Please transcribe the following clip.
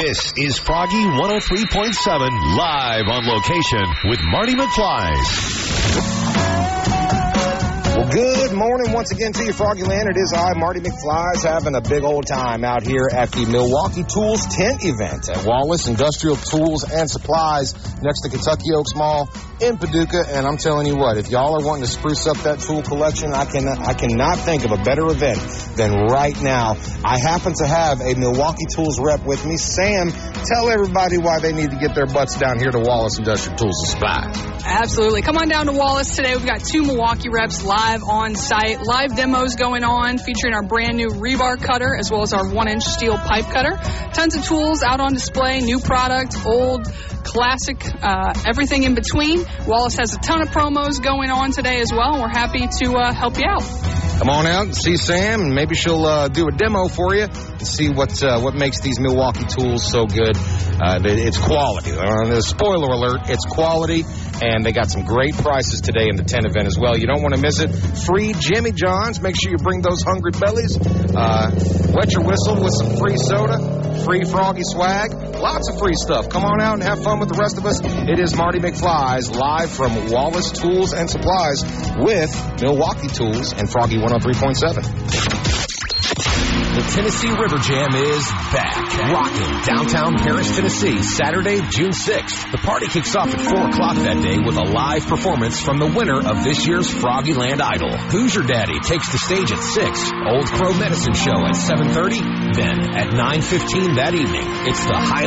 This is Froggy 103.7 live on location with Marty McFly. Well, good morning once again to you, Froggy Land. It is I, Marty McFly, having a big old time out here at the Milwaukee Tools tent event at Wallace Industrial Tools and Supplies next to Kentucky Oaks Mall in Paducah. And I'm telling you what, if y'all are wanting to spruce up that tool collection, I cannot think of a better event than right now. I happen to have a Milwaukee Tools rep with me. Sam, tell everybody why they need to get their butts down here to Wallace Industrial Tools and Supplies. Absolutely. Come on down to Wallace today. We've got 2 Milwaukee reps live on site. Live demos going on featuring our brand new rebar cutter as well as our 1-inch steel pipe cutter. Tons of tools out on display, new product, old, classic, everything in between. Wallace has a ton of promos going on today as well, and we're happy to help you out. Come on out and see Sam, and maybe she'll do a demo for you and see what makes these Milwaukee tools so good. It's quality. Spoiler alert, it's quality, and they got some great prices today in the tent event as well. You don't want to miss it. Free Jimmy John's. Make sure you bring those hungry bellies. Wet your whistle with some free soda, free Froggy swag, lots of free stuff. Come on out and have fun with the rest of us. It is Marty McFly's live from Wallace Tools and Supplies with Milwaukee Tools and Froggy 103.7. The Tennessee River Jam is back. Rocking downtown Paris, Tennessee, Saturday, June 6th. The party kicks off at 4 o'clock that day with a live performance from the winner of this year's Froggy Land Idol. Who's Your Daddy takes the stage at 6. Old Crow Medicine Show at 7:30. Then at 9:15 that evening, it's the highly